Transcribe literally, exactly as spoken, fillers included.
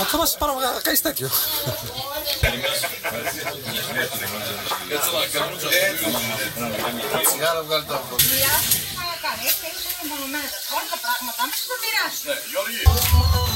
θα μας παραγωγακάεις τέτοιο. Τσιγάρα βγάλει το αυτό. Δουλειά σου θα κάνει, έτσι είναι μονομένα τα πράγματα, μην σου το μοιράσου.